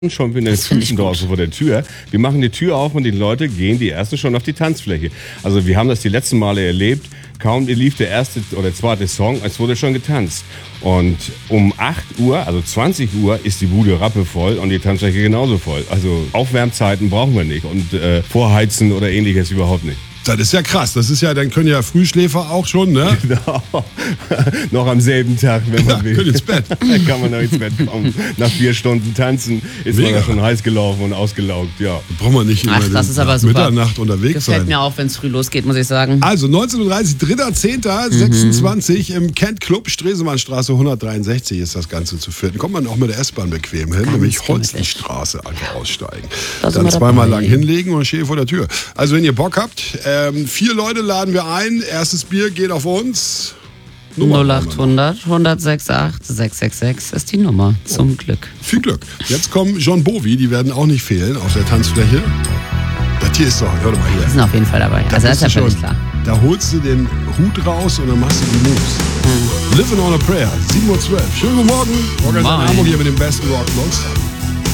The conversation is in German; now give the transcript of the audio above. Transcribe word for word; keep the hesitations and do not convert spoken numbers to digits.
schon in der Zwischendorf vor der Tür. Wir machen die Tür auf und die Leute gehen, die ersten schon auf die Tanzfläche. Also wir haben das die letzten Male erlebt. Kaum lief der erste oder zweite Song, es wurde schon getanzt. Und um acht Uhr, also zwanzig Uhr, ist die Bude rappevoll und die Tanzfläche genauso voll. Also Aufwärmzeiten brauchen wir nicht und äh, Vorheizen oder ähnliches überhaupt nicht. Das ist ja krass. Das ist ja, dann können ja Frühschläfer auch schon, ne? Genau. Noch am selben Tag, wenn man ja, will. Können ins Bett. Dann kann man noch ins Bett kommen. Nach vier Stunden tanzen ist Mega. man ja schon heiß gelaufen und ausgelaugt, ja. Da braucht man nicht immer Ach, das ist aber super. Mitternacht unterwegs Gefällt sein. mir auch, wenn es früh losgeht, muss ich sagen. Also neunzehn Uhr dreißig, dritter zehnter sechsundzwanzig mhm. im Kent Club, Stresemannstraße hundertdreiundsechzig ist das Ganze zu finden. Kommt man auch mit der S-Bahn bequem hin, Ganz nämlich Holstenstraße einfach aussteigen. Das Dann zweimal lang hinlegen und stehe vor der Tür. Also wenn ihr Bock habt, ähm, vier Leute laden wir ein. Erstes Bier geht auf uns. null achthundert, hundertachtundsechzig, sechshundertsechsundsechzig ist die Nummer. Zum oh. Glück. Viel Glück. Jetzt kommen John Bowie, die werden auch nicht fehlen auf der Tanzfläche. Das hier ist doch, hör doch mal hier. Die sind auf jeden Fall dabei. Da also das ist ja völlig klar. Da holst du den Hut raus und dann machst du die Moves. Mhm. Living on a Prayer, sieben Uhr zwölf. Schönen guten Morgen. Morgen in Hamburg hier mit dem besten Rock. Nonstop.